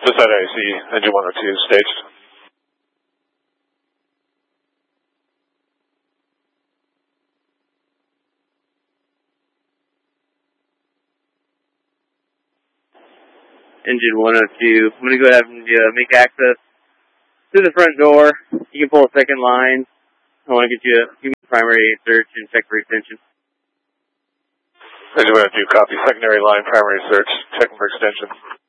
Beside IC, engine 102 staged. Engine 102, I'm going to go ahead and make access to the front door. You can pull a second line. I want to give you a primary search and check for extension. Engine 102, copy. Secondary line, primary search, checking for extension.